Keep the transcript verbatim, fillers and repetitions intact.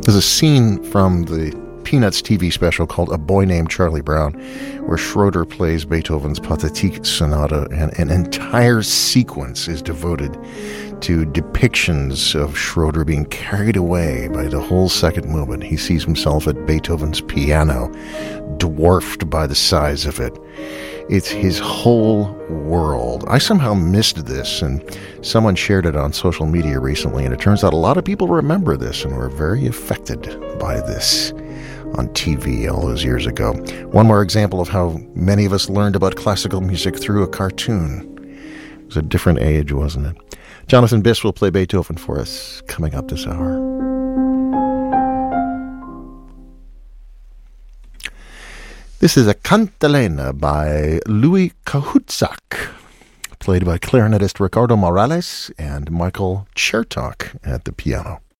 There's a scene from the Peanuts T V special called A Boy Named Charlie Brown, where Schroeder plays Beethoven's Pathetique Sonata, and an entire sequence is devoted to depictions of Schroeder being carried away by the whole second movement. He sees himself at Beethoven's piano, dwarfed by the size of it. It's his whole world. I somehow missed this, and someone shared it on social media recently, and it turns out a lot of people remember this and were very affected by this on T V all those years ago. One more example of how many of us learned about classical music through a cartoon. It was a different age, wasn't it? Jonathan Biss will play Beethoven for us coming up this hour. This is a Cantilena by Louis Kahutsak, played by clarinetist Ricardo Morales and Michael Chertok at the piano.